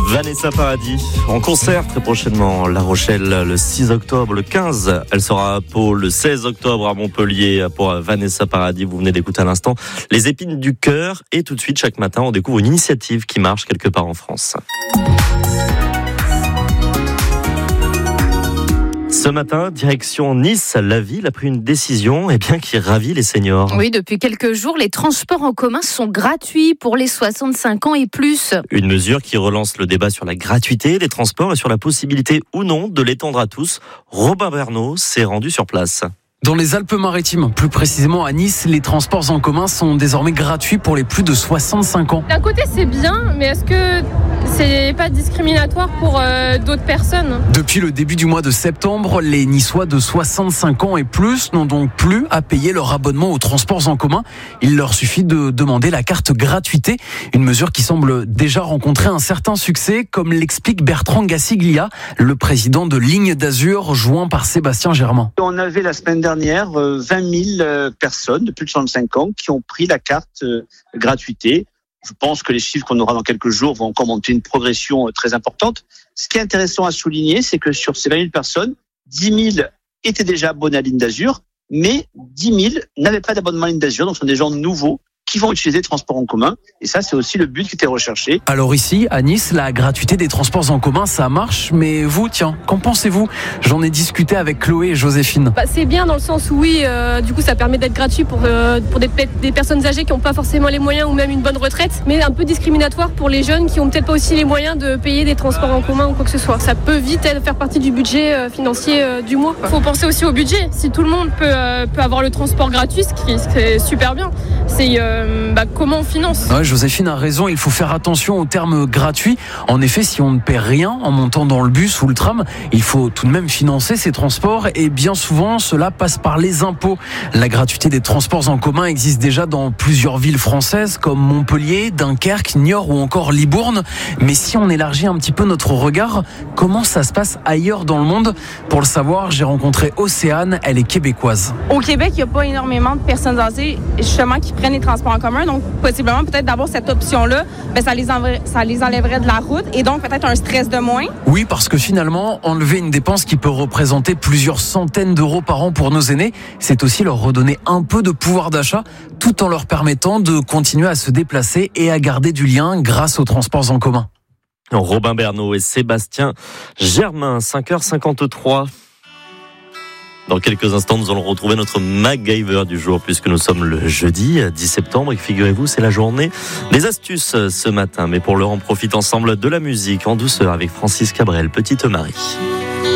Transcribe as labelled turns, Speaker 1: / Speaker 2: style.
Speaker 1: Vanessa Paradis en concert très prochainement La Rochelle le 6 octobre, le 15 elle sera à Pau, le 16 octobre à Montpellier pour Vanessa Paradis. Vous venez d'écouter à l'instant Les épines du cœur et tout de suite chaque matin on découvre une initiative qui marche quelque part en France. Ce matin, direction Nice, la ville a pris une décision qui ravit les seniors.
Speaker 2: Oui, depuis quelques jours, les transports en commun sont gratuits pour les 65 ans et plus.
Speaker 1: Une mesure qui relance le débat sur la gratuité des transports et sur la possibilité ou non de l'étendre à tous. Robin Bernot s'est rendu sur place.
Speaker 3: Dans les Alpes-Maritimes, plus précisément à Nice, les transports en commun sont désormais gratuits pour les plus de 65 ans.
Speaker 4: D'un côté, c'est bien, mais est-ce que c'est pas discriminatoire pour d'autres personnes ?
Speaker 3: Depuis le début du mois de septembre, les Niçois de 65 ans et plus n'ont donc plus à payer leur abonnement aux transports en commun. Il leur suffit de demander la carte gratuité, une mesure qui semble déjà rencontrer un certain succès, comme l'explique Bertrand Gassiglia, le président de Ligne d'Azur, joint par Sébastien Germain.
Speaker 5: On avait la semaine dernière 20 000 personnes de plus de 65 ans qui ont pris la carte gratuité. Je pense que les chiffres qu'on aura dans quelques jours vont encore monter une progression très importante. Ce qui est intéressant à souligner, c'est que sur ces 20 000 personnes, 10 000 étaient déjà abonnés à Ligne d'Azur, mais 10 000 n'avaient pas d'abonnement à Ligne d'Azur, donc ce sont des gens nouveaux qui vont utiliser les transports en commun. Et ça, c'est aussi le but qui était recherché.
Speaker 3: Alors ici, à Nice, la gratuité des transports en commun, ça marche. Mais vous, qu'en pensez-vous ? J'en ai discuté avec Chloé et Joséphine.
Speaker 4: C'est bien dans le sens où oui, du coup, ça permet d'être gratuit pour des personnes âgées qui n'ont pas forcément les moyens ou même une bonne retraite, mais un peu discriminatoire pour les jeunes qui n'ont peut-être pas aussi les moyens de payer des transports en commun ou quoi que ce soit. Ça peut vite faire partie du budget financier du mois. Il faut penser aussi au budget. Si tout le monde peut avoir le transport gratuit, ce qui est super bien, c'est comment on finance ?
Speaker 3: Ouais, Joséphine a raison, il faut faire attention au terme gratuit. En effet, si on ne paie rien en montant dans le bus ou le tram, il faut tout de même financer ces transports et bien souvent, cela passe par les impôts. La gratuité des transports en commun existe déjà dans plusieurs villes françaises comme Montpellier, Dunkerque, Niort ou encore Libourne. Mais si on élargit un petit peu notre regard, comment ça se passe ailleurs dans le monde ? Pour le savoir, j'ai rencontré Océane, elle est québécoise.
Speaker 6: Au Québec, il n'y a pas énormément de personnes âgées justement qui prennent les transports en commun. Donc, possiblement, peut-être d'avoir cette option-là, ça les enlèverait de la route et donc peut-être un stress de moins.
Speaker 3: Oui, parce que finalement, enlever une dépense qui peut représenter plusieurs centaines d'euros par an pour nos aînés, c'est aussi leur redonner un peu de pouvoir d'achat, tout en leur permettant de continuer à se déplacer et à garder du lien grâce aux transports en commun.
Speaker 1: Robin Bernot et Sébastien Germain, 5h53. Dans quelques instants, nous allons retrouver notre MacGyver du jour, puisque nous sommes le jeudi 10 septembre. Et figurez-vous, c'est la journée des astuces ce matin. Mais pour l'heure, on profite ensemble de la musique en douceur avec Francis Cabrel, Petite Marie.